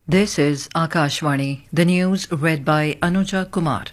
This is Akashvani, the news read by Anuja Kumar.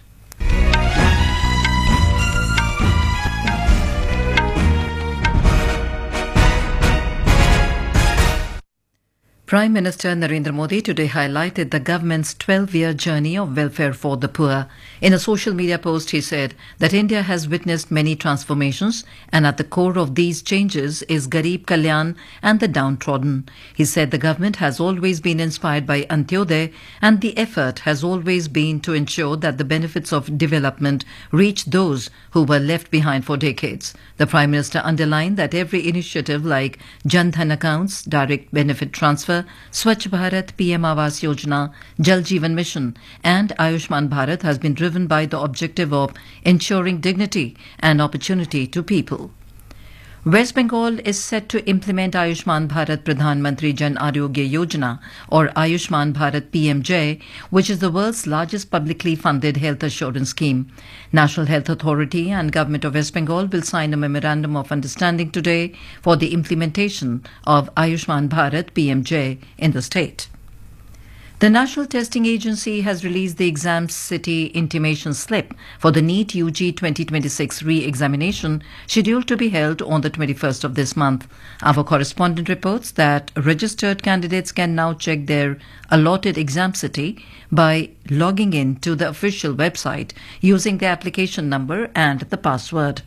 Prime Minister Narendra Modi today highlighted the government's 12-year journey of welfare for the poor. In a social media post, he said that India has witnessed many transformations and at the core of these changes is Garib Kalyan and the downtrodden. He said the government has always been inspired by Antyodaya and the effort has always been to ensure that the benefits of development reach those who were left behind for decades. The Prime Minister underlined that every initiative like Jan Dhan accounts, direct benefit transfer, Swachh Bharat, PM Awas Yojana, Jal Jeevan Mission and Ayushman Bharat has been driven by the objective of ensuring dignity and opportunity to people. West Bengal is set to implement Ayushman Bharat Pradhan Mantri Jan Arogya Yojana or Ayushman Bharat PMJ, which is the world's largest publicly funded health assurance scheme. National Health Authority and Government of West Bengal will sign a memorandum of understanding today for the implementation of Ayushman Bharat PMJ in the state. The National Testing Agency has released the exam city intimation slip for the NEET UG 2026 re-examination scheduled to be held on the 21st of this month. Our correspondent reports that registered candidates can now check their allotted exam city by logging in to the official website using the application number and the password.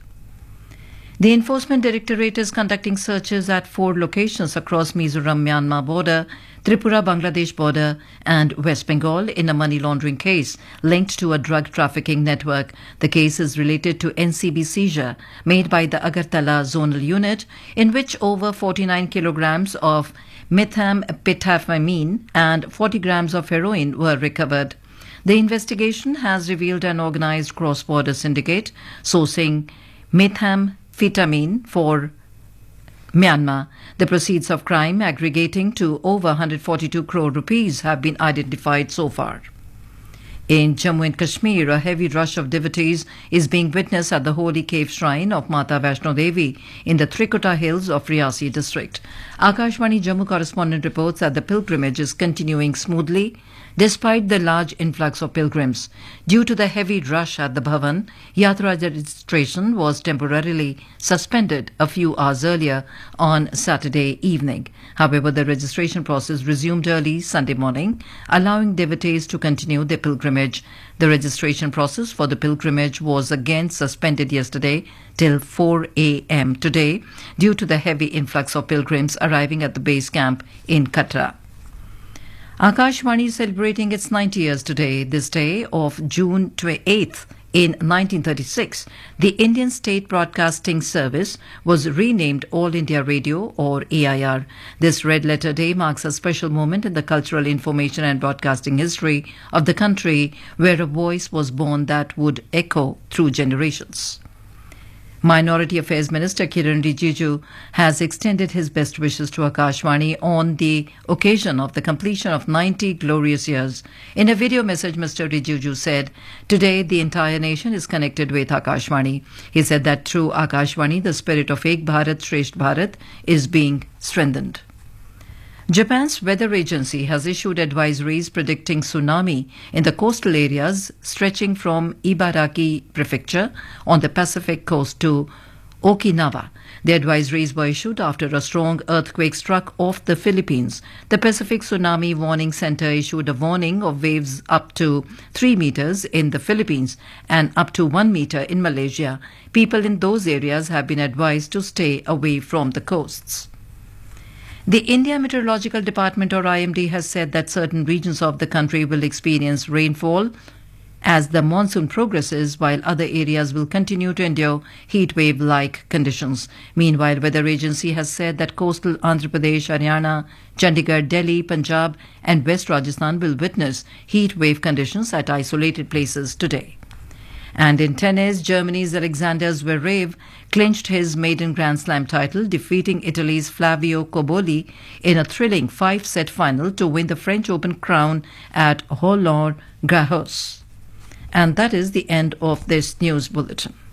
The Enforcement Directorate is conducting searches at 4 locations across Mizoram-Myanmar border, Tripura-Bangladesh border and West Bengal in a money laundering case linked to a drug trafficking network. The case is related to NCB seizure made by the Agartala Zonal Unit, in which over 49 kilograms of methamphetamine and 40 grams of heroin were recovered. The investigation has revealed an organized cross-border syndicate sourcing methamphetamine for Myanmar. The proceeds of crime aggregating to over 142 crore rupees have been identified so far. In Jammu and Kashmir, a heavy rush of devotees is being witnessed at the holy cave shrine of Mata Vaishno Devi in the Trikuta Hills of Riyasi district. Akashvani Jammu correspondent reports that the pilgrimage is continuing smoothly despite the large influx of pilgrims. Due to the heavy rush at the Bhavan, Yatra registration was temporarily suspended a few hours earlier on Saturday evening. However, the registration process resumed early Sunday morning, allowing devotees to continue their pilgrimage. The registration process for the pilgrimage was again suspended yesterday till 4 a.m. today due to the heavy influx of pilgrims arriving at the base camp in Katra. Akashvani is celebrating its 90 years today. This day of June 8th in 1936, the Indian State Broadcasting Service was renamed All India Radio or AIR. This Red Letter Day marks a special moment in the cultural information and broadcasting history of the country where a voice was born that would echo through generations. Minority Affairs Minister Kiran Rijiju has extended his best wishes to Akashvani on the occasion of the completion of 90 glorious years. In a video message, Mr. Rijiju said, "Today the entire nation is connected with Akashvani." He said that through Akashvani, the spirit of Ek Bharat, Shresth Bharat is being strengthened. Japan's weather agency has issued advisories predicting tsunami in the coastal areas stretching from Ibaraki Prefecture on the Pacific coast to Okinawa. The advisories were issued after a strong earthquake struck off the Philippines. The Pacific Tsunami Warning Center issued a warning of waves up to 3 meters in the Philippines and up to 1 meter in Malaysia. People in those areas have been advised to stay away from the coasts. The India Meteorological Department or IMD has said that certain regions of the country will experience rainfall as the monsoon progresses, while other areas will continue to endure heat wave-like conditions. Meanwhile, weather agency has said that coastal Andhra Pradesh, Haryana, Chandigarh, Delhi, Punjab and West Rajasthan will witness heat wave conditions at isolated places today. And in tennis, Germany's Alexander Zverev clinched his maiden Grand Slam title, defeating Italy's Flavio Cobolli in a thrilling 5-set final to win the French Open crown at Roland Garros. And that is the end of this news bulletin.